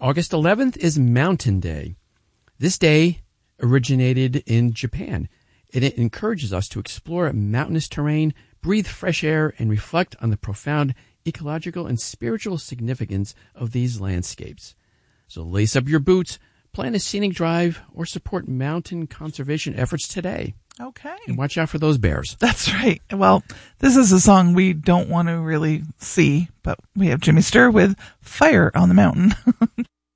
August 11th is Mountain Day. This day originated in Japan, and it encourages us to explore mountainous terrain, breathe fresh air, and reflect on the profound ecological and spiritual significance of these landscapes. So lace up your boots, plan a scenic drive, or support mountain conservation efforts today. Okay. And watch out for those bears. That's right. Well, this is a song we don't want to really see, but we have Jimmy Sturr with Fire on the Mountain.